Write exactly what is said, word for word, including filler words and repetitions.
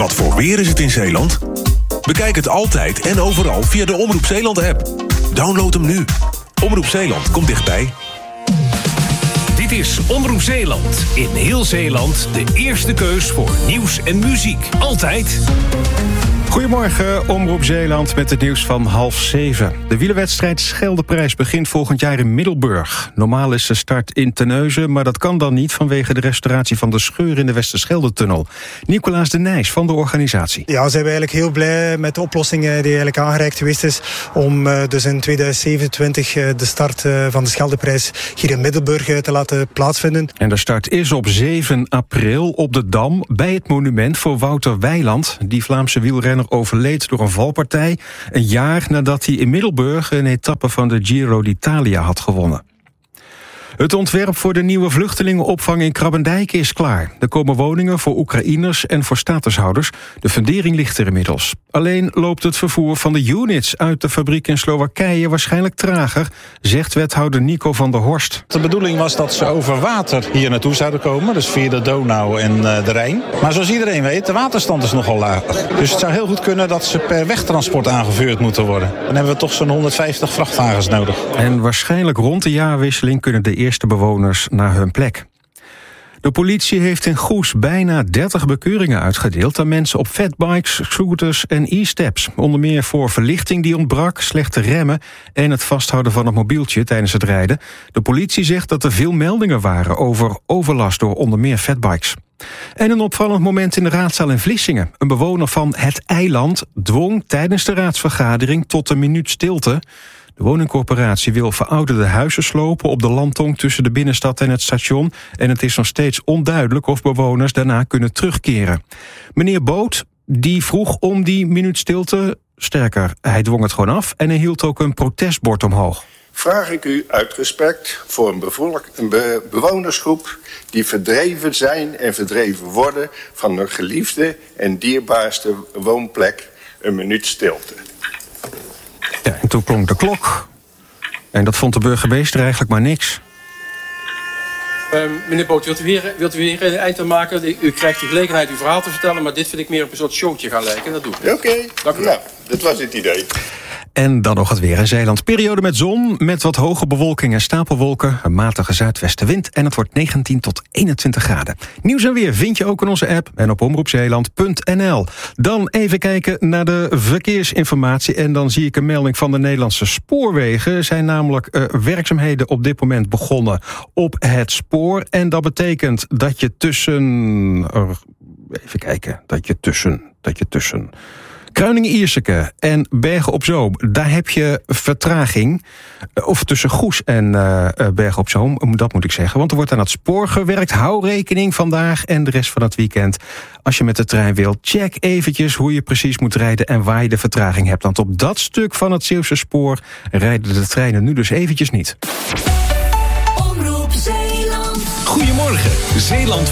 Wat voor weer is het in Zeeland? Bekijk het altijd en overal via de Omroep Zeeland-app. Download hem nu. Omroep Zeeland komt dichtbij. Dit is Omroep Zeeland. In heel Zeeland de eerste keus voor nieuws en muziek. Altijd. Goedemorgen, Omroep Zeeland met het nieuws van half zeven. De wielerwedstrijd Scheldeprijs begint volgend jaar in Middelburg. Normaal is de start in Terneuzen, maar dat kan dan niet vanwege de restauratie van de scheur in de Westerschelde-tunnel. Nicolaas de Nijs van de organisatie. Ja, we zijn eigenlijk heel blij met de oplossing die eigenlijk aangereikt geweest is om uh, dus in tweeduizend zevenentwintig uh, de start uh, van de Scheldeprijs hier in Middelburg uh, te laten plaatsvinden. En de start is op zeven april op de Dam bij het monument voor Wouter Weiland. Die Vlaamse wielrenner overleed door een valpartij een jaar nadat hij in Middelburg een etappe van de Giro d'Italia had gewonnen. Het ontwerp voor de nieuwe vluchtelingenopvang in Krabbendijk is klaar. Er komen woningen voor Oekraïners en voor statushouders. De fundering ligt er inmiddels. Alleen loopt het vervoer van de units uit de fabriek in Slowakije waarschijnlijk trager, zegt wethouder Nico van der Horst. De bedoeling was dat ze over water hier naartoe zouden komen, dus via de Donau en uh, de Rijn. Maar zoals iedereen weet, de waterstand is nogal laag. Dus het zou heel goed kunnen dat ze per wegtransport aangevuurd moeten worden. Dan hebben we toch zo'n honderdvijftig vrachtwagens nodig. En waarschijnlijk rond de jaarwisseling kunnen de eerste bewoners naar hun plek. De politie heeft in Goes bijna dertig bekeuringen uitgedeeld aan mensen op fatbikes, scooters en e-steps. Onder meer voor verlichting die ontbrak, slechte remmen en het vasthouden van het mobieltje tijdens het rijden. De politie zegt dat er veel meldingen waren over overlast door onder meer fatbikes. En een opvallend moment in de raadzaal in Vlissingen. Een bewoner van Het Eiland dwong tijdens de raadsvergadering tot een minuut stilte. De woningcorporatie wil verouderde huizen slopen op de landtong tussen de binnenstad en het station. En het is nog steeds onduidelijk of bewoners daarna kunnen terugkeren. Meneer Boot die vroeg om die minuut stilte. Sterker, hij dwong het gewoon af en hij hield ook een protestbord omhoog. Vraag ik u uit respect voor een, bevolk, een be- bewonersgroep die verdreven zijn en verdreven worden van hun geliefde en dierbaarste woonplek een minuut stilte. Ja, en toen klonk de klok. En dat vond de burgemeester eigenlijk maar niks. Uh, meneer Boot, wilt u weer, wilt u weer een eind aan maken? U krijgt de gelegenheid uw verhaal te vertellen, maar dit vind ik meer op een soort showtje gaan lijken. Dat doe ik. Oké, okay. Dank u wel. Nou, dat was het idee. En dan nog het weer in Zeeland. Periode met zon, met wat hoge bewolking en stapelwolken. Een matige zuidwestenwind en het wordt negentien tot eenentwintig graden. Nieuws en weer vind je ook in onze app en op omroepzeeland punt n l. Dan even kijken naar de verkeersinformatie. En dan zie ik een melding van de Nederlandse spoorwegen. Er zijn namelijk uh, werkzaamheden op dit moment begonnen op het spoor. En dat betekent dat je tussen... Uh, even kijken, dat je tussen... Dat je tussen Kruiningen-Ierseke en Bergen op Zoom, daar heb je vertraging. Of tussen Goes en uh, Bergen op Zoom, dat moet ik zeggen. Want er wordt aan het spoor gewerkt. Hou rekening vandaag en de rest van het weekend. Als je met de trein wilt, check eventjes hoe je precies moet rijden en waar je de vertraging hebt. Want op dat stuk van het Zeeuwse spoor rijden de treinen nu dus eventjes niet. Goedemorgen, Zeeland.